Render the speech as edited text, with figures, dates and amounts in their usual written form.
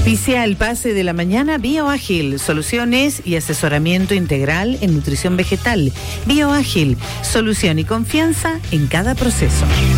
Auspicia el pase de la mañana Bioágil, soluciones y asesoramiento integral en nutrición vegetal. Bioágil, solución y confianza en cada proceso.